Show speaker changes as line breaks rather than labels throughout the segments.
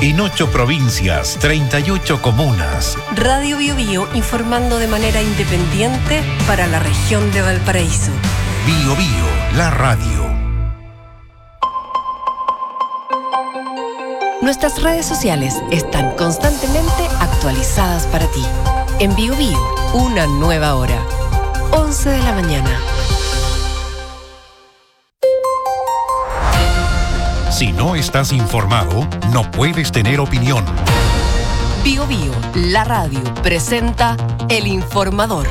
En 8 provincias, 38 comunas.
Radio Bio Bio, informando de manera independiente para la región de Valparaíso.
Bio Bio, la radio.
Nuestras redes sociales están constantemente actualizadas para ti. En Bio Bio, una nueva hora. 11 de la mañana.
Si no estás informado, no puedes tener opinión.
Bio Bio, la radio, presenta El Informador.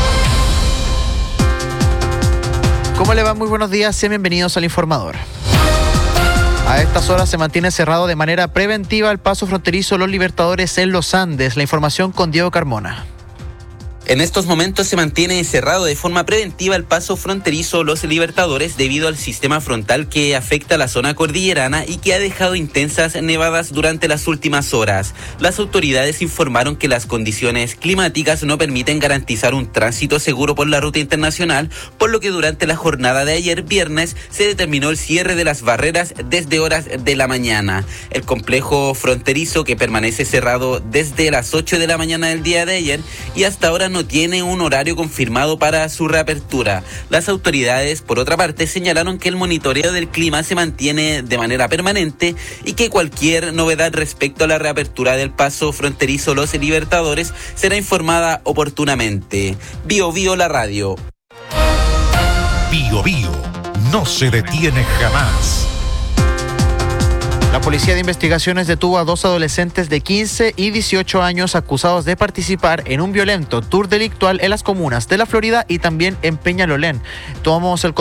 ¿Cómo le va? Muy buenos días, sean bienvenidos al Informador. A estas horas se mantiene cerrado de manera preventiva el paso fronterizo Los Libertadores en los Andes. La información con Diego Carmona.
En estos momentos se mantiene cerrado de forma preventiva el paso fronterizo Los Libertadores debido al sistema frontal que afecta a la zona cordillerana y que ha dejado intensas nevadas durante las últimas horas. Las autoridades informaron que las condiciones climáticas no permiten garantizar un tránsito seguro por la ruta internacional, por lo que durante la jornada de ayer viernes se determinó el cierre de las barreras desde horas de la mañana. El complejo fronterizo, que permanece cerrado desde las 8 de la mañana del día de ayer y hasta ahora no tiene un horario confirmado para su reapertura. Las autoridades, por otra parte, señalaron que el monitoreo del clima se mantiene de manera permanente y que cualquier novedad respecto a la reapertura del paso fronterizo Los Libertadores será informada oportunamente. Bio Bio, la radio.
Bio Bio, no se detiene jamás.
La Policía de Investigaciones detuvo a 2 adolescentes de 15 y 18 años acusados de participar en un violento tour delictual en las comunas de La Florida y también en Peñalolén. Tomamos el